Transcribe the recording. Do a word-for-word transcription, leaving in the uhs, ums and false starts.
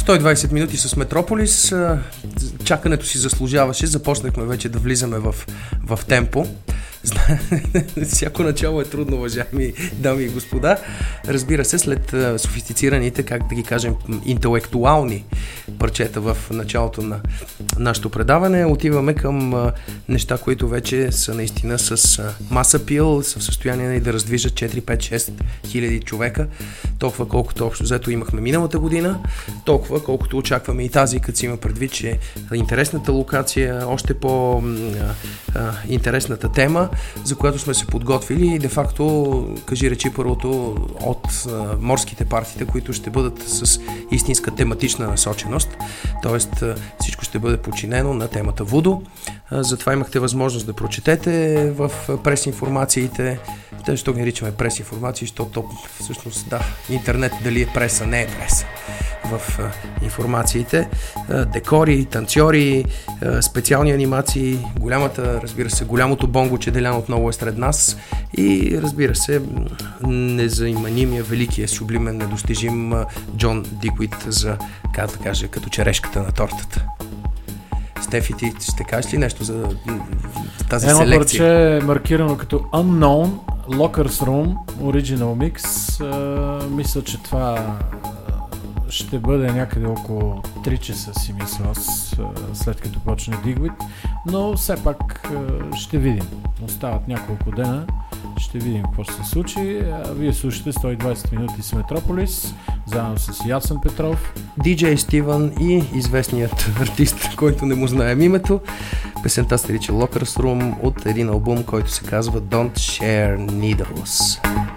сто и двайсет минути с Метрополис. Чакането си заслужаваше. Започнахме вече да влизаме в, в темпо. Всяко начало е трудно, уважаеми дами и господа. Разбира се, след софистицираните, как да ги кажем, интелектуални парчета в началото на нашето предаване, отиваме към неща, които вече са наистина с маса пил, са в състояние да раздвижат четири, пет, шест хиляди човека. Толкова колкото общо взето имахме миналата година, толкова колкото очакваме и тази, като си има предвид, че интересната локация, още по-интересната тема, за която сме се подготвили и де-факто, кажи речи първото от а, морските партиите, които ще бъдат с истинска тематична насоченост, т.е. всичко ще бъде подчинено на темата Вудо. А, затова имахте възможност да прочетете в прес-информациите. Те ще ги наричаме прес-информации, защото всъщност да, интернет дали е преса, не е преса. В а, информациите, а, декори, танцори, а, специални анимации, голямата, разбира се, голямото бонго, че Делян отново е сред нас и разбира се, незаиманимия, великия, сублимен, недостижим Джон Дикуит за, как да кажа, като черешката на тортата. Стефи, ти ще кажеш ли нещо за тази Едно селекция? Едно парче е маркирано като Unknown, Lockers Room, Original Mix. Uh, мисля, че това ще бъде някъде около три часа, си мисля, след като почне Digwit, но все пак ще видим. Остават няколко дена, ще видим какво ще се случи. Вие слушате сто и двайсет минути с Метрополис, заедно с Ясен Петров, Диджей Стивън и известният артист, който не му знаем името. Песента се нарича Lockers Room от един албум, който се казва Don't Share Needles.